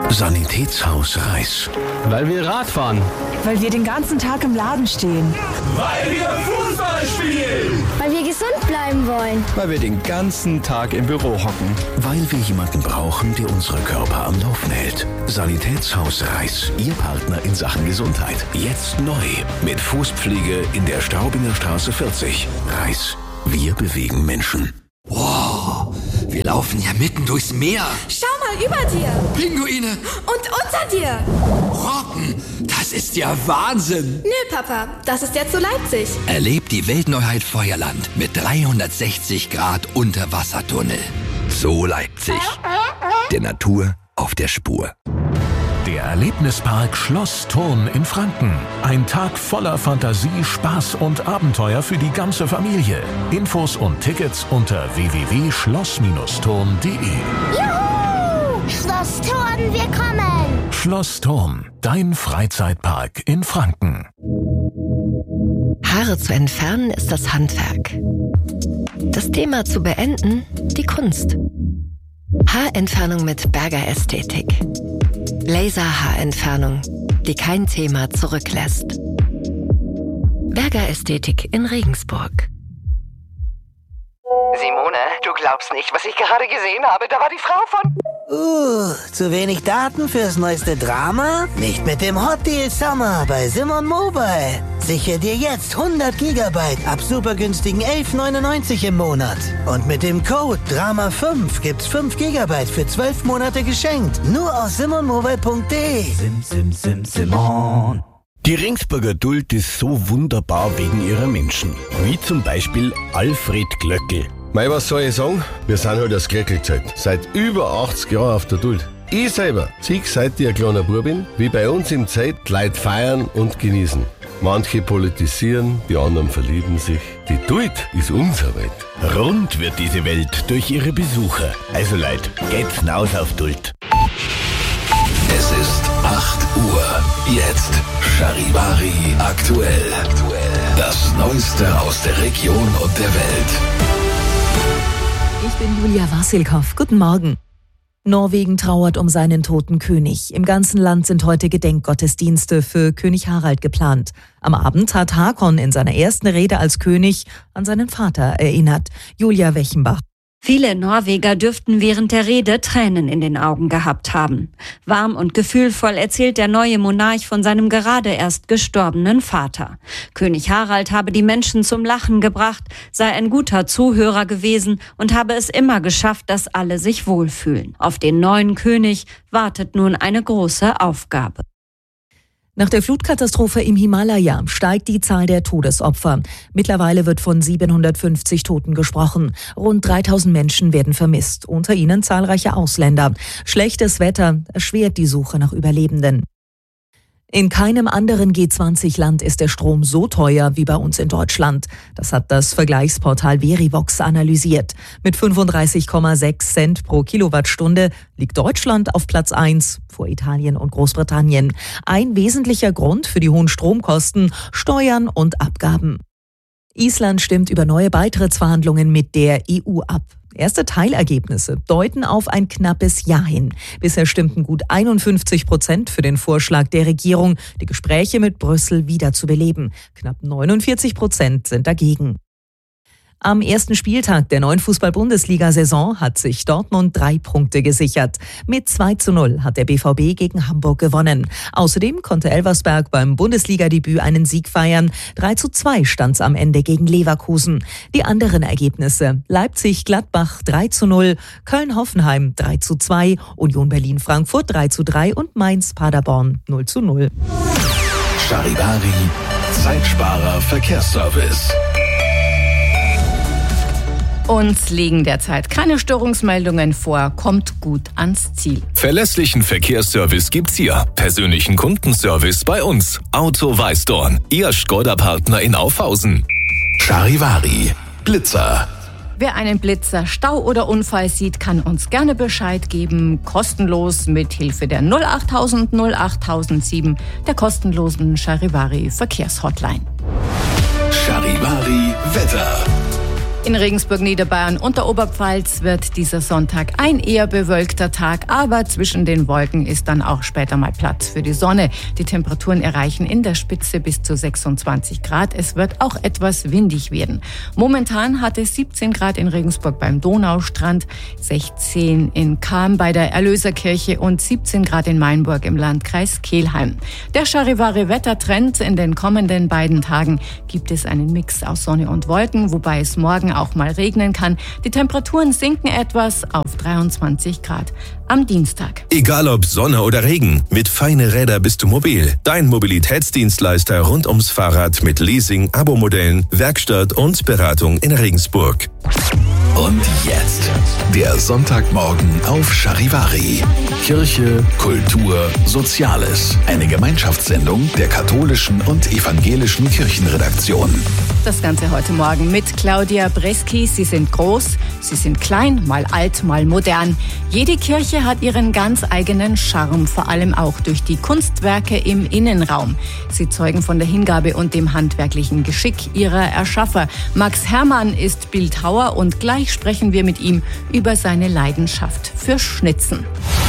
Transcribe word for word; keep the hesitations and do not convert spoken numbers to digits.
Sanitätshaus Reis. Weil wir Rad fahren. Weil wir den ganzen Tag im Laden stehen. Weil wir Fußball spielen. Weil wir gesund bleiben wollen. Weil wir den ganzen Tag im Büro hocken. Weil wir jemanden brauchen, der unsere Körper am Laufen hält. Sanitätshaus Reis, Ihr Partner in Sachen Gesundheit. Jetzt neu mit Fußpflege in der Straubinger Straße vierzig. Reis, wir bewegen Menschen. Wow, wir laufen ja mitten durchs Meer. Schau mal über dir. Pinguine. Und unter dir. Robben, das ist ja Wahnsinn. Nö, Papa, das ist jetzt so Leipzig. Erlebt die Weltneuheit Feuerland mit dreihundertsechzig Grad Unterwassertunnel. So Leipzig. Der Natur auf der Spur. Der Erlebnispark Schloss Thurn in Franken. Ein Tag voller Fantasie, Spaß und Abenteuer für die ganze Familie. Infos und Tickets unter w w w punkt schloss thurn punkt de. Juhu! Schloss Thurn, wir kommen! Schloss Thurn, dein Freizeitpark in Franken. Haare zu entfernen ist das Handwerk. Das Thema zu beenden, die Kunst. Haarentfernung mit Berger Ästhetik. Laser-Haarentfernung, die kein Thema zurücklässt. Berger Ästhetik in Regensburg. Simone, du glaubst nicht, was ich gerade gesehen habe. Da war die Frau von... Uh, zu wenig Daten fürs neueste Drama? Nicht mit dem Hot Deal Summer bei Simon Mobile. Sichere dir jetzt hundert Gigabyte ab super günstigen elf neunundneunzig im Monat. Und mit dem Code Drama fünf gibt's fünf Gigabyte für zwölf Monate geschenkt. Nur aus simon mobile punkt de. Sim, sim, sim, Simon. Die Ringsburger Duld ist so wunderbar wegen ihrer Menschen. Wie zum Beispiel Alfred Glöckl. Mei, was soll ich sagen? Wir sind halt das Glöckl-Zeit. Seit über achtzig Jahren auf der Duld. Ich selber zieh seit ich ein kleiner Bub bin, wie bei uns im Zeit die Leute feiern und genießen. Manche politisieren, die anderen verlieben sich. Die Duld ist unsere Welt. Rund wird diese Welt durch ihre Besucher. Also Leute, geht's hinaus auf Duld. Es ist acht Uhr. Jetzt Charivari aktuell. Das Neueste aus der Region und der Welt. Ich bin Julia Wassilkow. Guten Morgen. Norwegen trauert um seinen toten König. Im ganzen Land sind heute Gedenkgottesdienste für König Harald geplant. Am Abend hat Håkon in seiner ersten Rede als König an seinen Vater erinnert. Julia Wechenbach. Viele Norweger dürften während der Rede Tränen in den Augen gehabt haben. Warm und gefühlvoll erzählt der neue Monarch von seinem gerade erst gestorbenen Vater. König Harald habe die Menschen zum Lachen gebracht, sei ein guter Zuhörer gewesen und habe es immer geschafft, dass alle sich wohlfühlen. Auf den neuen König wartet nun eine große Aufgabe. Nach der Flutkatastrophe im Himalaya steigt die Zahl der Todesopfer. Mittlerweile wird von siebenhundertfünfzig Toten gesprochen. Rund dreitausend Menschen werden vermisst, unter ihnen zahlreiche Ausländer. Schlechtes Wetter erschwert die Suche nach Überlebenden. In keinem anderen G zwanzig Land ist der Strom so teuer wie bei uns in Deutschland. Das hat das Vergleichsportal Verivox analysiert. Mit fünfunddreißig Komma sechs Cent pro Kilowattstunde liegt Deutschland auf Platz eins vor Italien und Großbritannien. Ein wesentlicher Grund für die hohen Stromkosten: Steuern und Abgaben. Island stimmt über neue Beitrittsverhandlungen mit der E U ab. Erste Teilergebnisse deuten auf ein knappes Ja hin. Bisher stimmten gut einundfünfzig Prozent für den Vorschlag der Regierung, die Gespräche mit Brüssel wieder zu beleben. Knapp neunundvierzig Prozent sind dagegen. Am ersten Spieltag der neuen Fußball-Bundesliga-Saison hat sich Dortmund drei Punkte gesichert. Mit zwei zu null hat der B V B gegen Hamburg gewonnen. Außerdem konnte Elversberg beim Bundesliga-Debüt einen Sieg feiern. drei zu zwei stand's am Ende gegen Leverkusen. Die anderen Ergebnisse: Leipzig-Gladbach drei zu null, Köln-Hoffenheim drei zu zwei, Union Berlin-Frankfurt drei zu drei und Mainz-Paderborn null zu null. Charivari, Zeitsparer Verkehrsservice. Uns liegen derzeit keine Störungsmeldungen vor, kommt gut ans Ziel. Verlässlichen Verkehrsservice gibt's hier. Persönlichen Kundenservice bei uns. Auto Weißdorn, Ihr Skoda-Partner in Aufhausen. Charivari, Blitzer. Wer einen Blitzer, Stau oder Unfall sieht, kann uns gerne Bescheid geben. Kostenlos mit Hilfe der null achttausend null achttausendsieben, der kostenlosen Charivari Verkehrshotline. Charivari Wetter. In Regensburg, Niederbayern und der Oberpfalz wird dieser Sonntag ein eher bewölkter Tag, aber zwischen den Wolken ist dann auch später mal Platz für die Sonne. Die Temperaturen erreichen in der Spitze bis zu sechsundzwanzig Grad. Es wird auch etwas windig werden. Momentan hat es siebzehn Grad in Regensburg beim Donaustrand, sechzehn in Cham bei der Erlöserkirche und siebzehn Grad in Mainburg im Landkreis Kelheim. Der Charivari-Wettertrend: in den kommenden beiden Tagen gibt es einen Mix aus Sonne und Wolken, wobei es morgen auch mal regnen kann. Die Temperaturen sinken etwas auf dreiundzwanzig Grad am Dienstag. Egal ob Sonne oder Regen, mit Feine Räder bist du mobil. Dein Mobilitätsdienstleister rund ums Fahrrad mit Leasing, Abo-Modellen, Werkstatt und Beratung in Regensburg. Und jetzt der Sonntagmorgen auf Charivari. Kirche, Kultur, Soziales. Eine Gemeinschaftssendung der katholischen und evangelischen Kirchenredaktion. Das Ganze heute Morgen mit Claudia Breski. Sie sind groß, sie sind klein, mal alt, mal modern. Jede Kirche hat ihren ganz eigenen Charme, vor allem auch durch die Kunstwerke im Innenraum. Sie zeugen von der Hingabe und dem handwerklichen Geschick ihrer Erschaffer. Max Hermann ist Bildhauer und gleich sprechen wir mit ihm über seine Leidenschaft für Schnitzen.